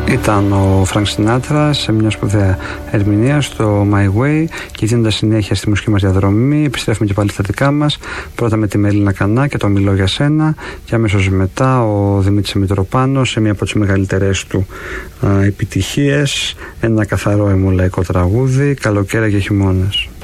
Ήταν ο Φρανκ Σινάτρα σε μια σπουδαία ερμηνεία στο My Way, και δίνοντας συνέχεια στη μουσική μας διαδρομή επιστρέφουμε και πάλι στα δικά μας, πρώτα με τη Μελίνα Κανά και το Μιλώ για σένα, και αμέσως μετά ο Δημήτρης Μητροπάνος σε μια από τις μεγαλύτερες του επιτυχίες, ένα καθαρό αιμουλαϊκό τραγούδι, Καλοκαίρια και χειμώνες.